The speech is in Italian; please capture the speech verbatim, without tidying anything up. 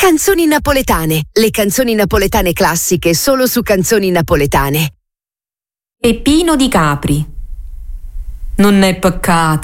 Canzoni napoletane, le canzoni napoletane classiche solo su Canzoni Napoletane. Peppino di Capri. Non è peccato